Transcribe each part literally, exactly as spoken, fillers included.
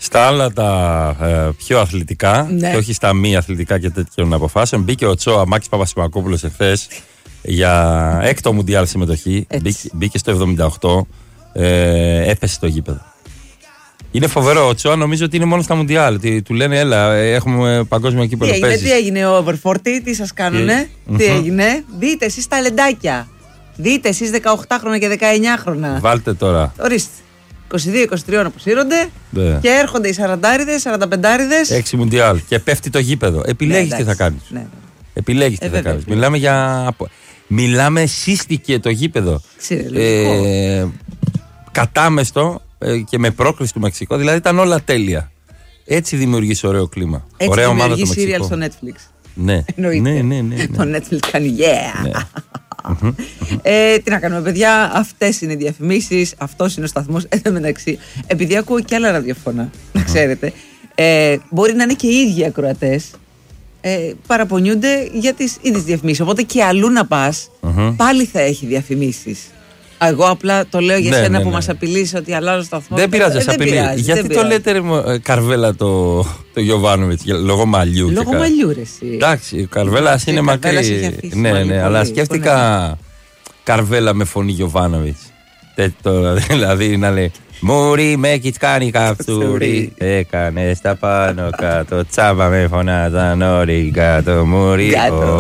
Στα άλλα τα ε, πιο αθλητικά, ναι. και όχι στα μη αθλητικά και τέτοιων αποφάσεων, μπήκε ο Τσόα Μάκης Παπασημακόπουλος εχθές για έκτο μουντιάλ συμμετοχή. Μπήκε, μπήκε στο εβδομήντα οκτώ, ε, έπεσε στο γήπεδο. Είναι φοβερό. Ο Τσόα νομίζω ότι είναι μόνο στα μουντιάλ. Του λένε, έλα, έχουμε παγκόσμιο κύπελλο. Τι έγινε, τι έγινε ο over φορτί, τι σας κάνουνε, τι, τι έγινε. Δείτε εσείς τα λεντάκια. Δείτε εσείς δεκαοκτάχρονα και δεκαεννιάχρονα. Βάλτε τώρα. Ορίστε. είκοσι δύο είκοσι τρία αποσύρονται ναι. Και έρχονται οι σαραντάριδες, σαρανταπεντάριδες. Έξι μουντιάλ και πέφτει το γήπεδο. Επιλέγεις ναι, τι θα κάνεις. Ναι. Επιλέγεις ε, τι θα κάνεις. Μιλάμε για. Μιλάμε, σύστηκε το γήπεδο. Ε, κατάμεστο ε, και με πρόκληση του Μεξικό. Δηλαδή ήταν όλα τέλεια. Έτσι δημιουργείς ωραίο κλίμα. Έτσι ωραία ομάδα δημιουργεί το Μεξικό. σύριαλ στο Netflix. Ναι. ναι, ναι, ναι, ναι. Το Netflix κάνει yeah. Ναι. ε, τι να κάνουμε, παιδιά, αυτές είναι οι διαφημίσεις, αυτός είναι ο σταθμός. Εν τω μεταξύ, επειδή ακούω και άλλα ραδιοφώνα, να ξέρετε, ε, μπορεί να είναι και οι ίδιοι ακροατές, ε, παραπονιούνται για τις ίδιες διαφημίσεις. Οπότε και αλλού να πας, πάλι θα έχει διαφημίσεις. Εγώ απλά το λέω για ναι, σένα ναι, που ναι. μας απειλείς ότι αλλάζω σταθμό. Δεν πειράζει, ε, δεν απειλεί. πειράζει, Γιατί δεν το πειράζει. λέτε ρε, Καρβέλα το, το Γιωβάνοβιτς, λόγω μαλλιού. Λόγω μαλλιού, ρε εσύ. Εντάξει, ο Καρβέλας είναι μακρύ. Ναι, ναι, πολύ, αλλά σκέφτηκα πολύ. Καρβέλα με φωνή Γιωβάνοβιτς. Δηλαδή να λέει Μουρί με κιτσκάνι καυτούρι. Έκανε στα πάνω κάτω. Τσάμπα με φωνάζαν όρι κάτω. Μουρί.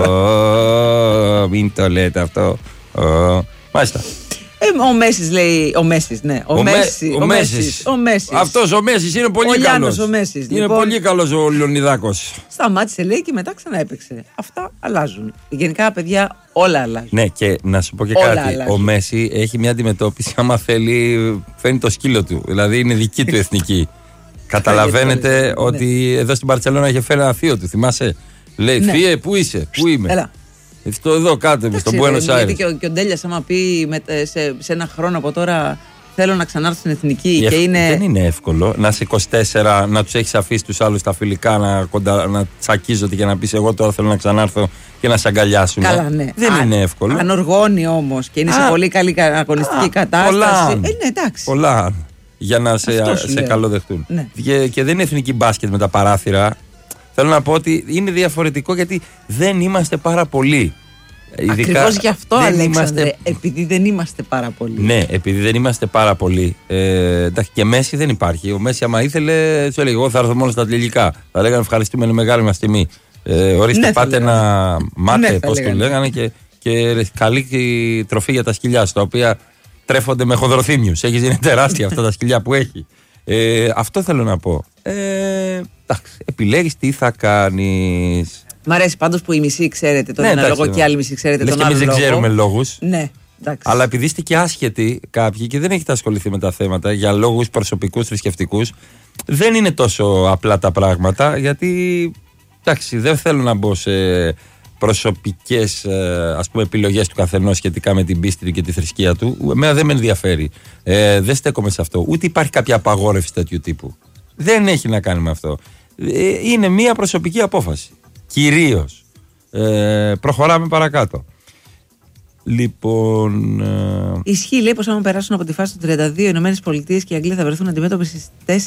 Μην το λέτε αυτό. Μάλιστα. Ε, ο Μέσης λέει. Ο Μέσης, ναι. Ο, ο, Μέση, ο, ο Μέσης. Μέσης. Ο Μέσης. Αυτός ο Μέσης είναι πολύ ο καλός. Ο Μέσης, είναι λοιπόν, πολύ καλός ο Λεωνιδάκος. Σταμάτησε λέει και μετά ξανά έπαιξε. Αυτά αλλάζουν. Γενικά, παιδιά, όλα αλλάζουν. Ναι, και να σου πω και όλα κάτι. αλλάζουν. Ο Μέση έχει μια αντιμετώπιση. Άμα θέλει, φαίνει το σκύλο του. Δηλαδή είναι δική του εθνική. Καταλαβαίνετε ότι ναι. Εδώ στην Μπαρτσελόνα είχε φέρει ένα θείο του. Θυμάσαι. Λέει, ναι. Θύε, πού είσαι, πού είμαι. Έλα. Στο εδώ κάτω, στον Buenos Aires. Γιατί και ο, και ο Ντέλιας, άμα πει με, σε, σε ένα χρόνο από τώρα θέλω να ξανάρθω στην εθνική. Ευ... Και είναι... Δεν είναι εύκολο να είσαι είκοσι τέσσερα, να τους έχεις αφήσει τους άλλους τα φιλικά να, κοντα... να τσακίζονται και να πεις εγώ τώρα θέλω να ξανάρθω και να σε αγκαλιάσουν. Καλά, ναι. Δεν Α, είναι εύκολο. Αν οργώνει όμως και είναι Α, σε πολύ καλή αγωνιστική Α, κατάσταση. Πολλά, ε, ναι, εντάξει. πολλά για να σε, σε καλοδεχτούν. Ναι. Και, και δεν είναι εθνική μπάσκετ με τα παράθυρα. Θέλω να πω ότι είναι διαφορετικό γιατί δεν είμαστε πάρα πολλοί. Ακριβώς γι' αυτό, Αλέξανδρε, είμαστε... επειδή δεν είμαστε πάρα πολλοί. Ναι, επειδή δεν είμαστε πάρα πολλοί. Ε, εντάξει, και Μέση δεν υπάρχει. Ο Μέση, άμα ήθελε, του έλεγε: εγώ θα έρθω μόνο στα τελικά. Θα λέγανε ευχαριστούμε, είναι μεγάλη μας τιμή. Ε, ορίστε, ναι, πάτε να μάτε, ναι, πώς το λέγανε, και, και καλή τροφή για τα σκυλιά σου, τα οποία τρέφονται με χοδροθύμιους. Έχεις, είναι τεράστια αυτά τα σκυλιά που έχει. Ε, αυτό θέλω να πω. Ε, εντάξει, επιλέγεις τι θα κάνεις. Μ' αρέσει πάντως που η μισή ξέρετε τον ναι, ένα εντάξει, λόγο και η άλλη μισή ξέρετε λες τον άλλο λόγο. Εμείς δεν ξέρουμε λόγους. Ναι, εντάξει. Αλλά επειδή είστε και άσχετοι κάποιοι και δεν έχετε ασχοληθεί με τα θέματα για λόγους προσωπικούς, θρησκευτικούς, δεν είναι τόσο απλά τα πράγματα. Γιατί εντάξει, δεν θέλω να μπω σε προσωπικές ας πούμε επιλογές του καθενός σχετικά με την πίστη και τη θρησκεία του. Εμένα δεν με ενδιαφέρει. Ε, δεν στέκομαι σε αυτό. Ούτε υπάρχει κάποια απαγόρευση τέτοιου τύπου. Δεν έχει να κάνει με αυτό. Ε, είναι μια προσωπική απόφαση. Κυρίως. Ε, προχωράμε παρακάτω. Λοιπόν. Ε... Ισχύει, λέει, πως άμα περάσουν από τη φάση του τριάντα δύο οι Ηνωμένες Πολιτείες και η Αγγλία θα βρεθούν αντιμέτωπες στις